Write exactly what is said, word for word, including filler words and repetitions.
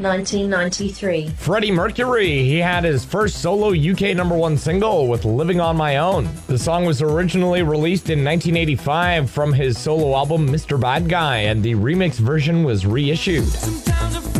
nineteen ninety-three. Freddie Mercury, he had his first solo U K number one single with Living on My Own. The song was originally released in nineteen eighty-five from his solo album Mister Bad Guy, and the remix version was reissued.